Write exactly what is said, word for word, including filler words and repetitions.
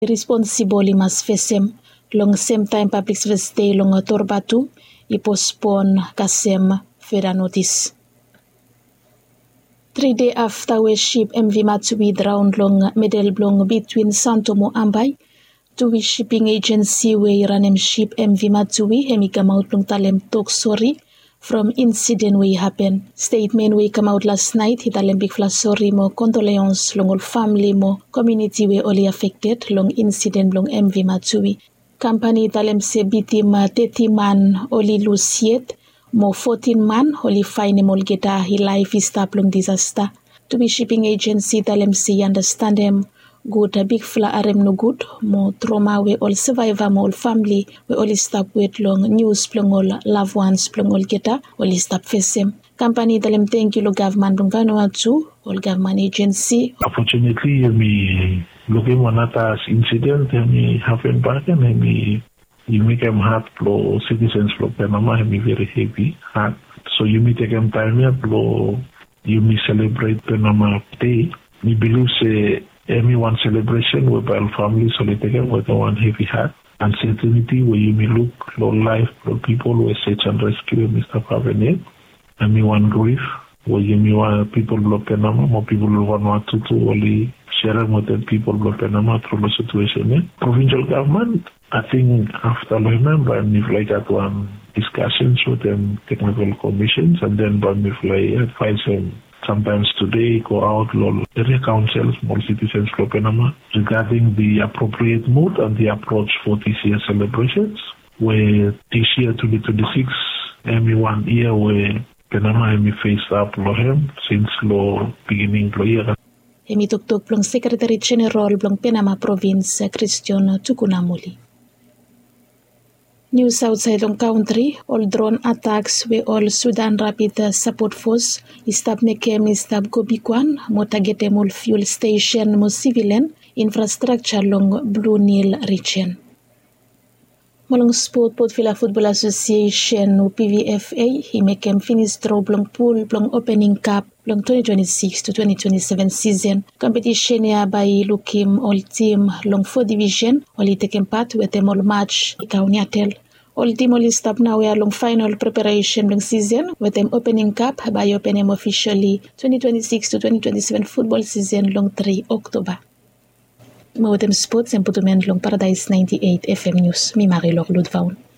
Responsible mas fesem long same time public service day long torbatu i postpone kasem further notice. Three days after we ship M V Matsui drowned long middle blong between Santomo and Bai, to shipping agency we ranem ship M V Matsui hemi come out long talem talk sorry from incident we happen. Statement we come out last night hit talem big flash sorry mo condolence long all family mo community we only affected long incident long M V Matsui. Company talem se bitim thirty man only lose yet. Mo fourteen man only fine mol geta hi life is stop long disaster. To be shipping agency talem se understand them good a big fla arem no good mo trauma we all survivor mo all family we all stop with long news plong all loved ones plong all geta all stop face them. Company talem thank you lo government long Vanuatu all government agency. Unfortunately me looking one at as incident me happen back and me you make them hard for citizens for Panama and be very heavy hard. So you may take them time here for you may celebrate Panama Day. Me believe say every one celebration with our families so they take them with one heavy heart. Uncertainty where you may look for life for people who search and rescue Mister Pavenet. And me one grief where you may want people block Panama, more people who want to to only share with the people block Panama through the situation. Eh? Provincial government, I think after I remember, and if like that one discussions with them technical commissions, and then but if like advise them sometimes today go out law area councils, small citizens for Panama regarding the appropriate mood and the approach for this year's celebrations. Where this year twenty twenty-six, every one year where Panama may face up law him since law beginning law year. Hemi tuktuk plong Secretary General plong Panama Province Christian Tukunamuli. News outside long country, all drone attacks we all Sudan Rapid Support Force istab mekem istab Gobikwan mo target mol fuel station mo civilian infrastructure long Blue Nile region. Molong sport Portfila Football Association o P V F A he mekem finish draw blong pool blong opening cup blong twenty twenty-six to twenty twenty-seven season competition ya by Lukim all team long four division only taken part with them all match Kaunyatel. All team only stop now we are long final preparation long season with them opening cup by open them officially twenty twenty-six to twenty twenty-seven football season long three October. Mawdem sports and putumen long Paradise ninety-eight F M News mi Marilor Ludvaun.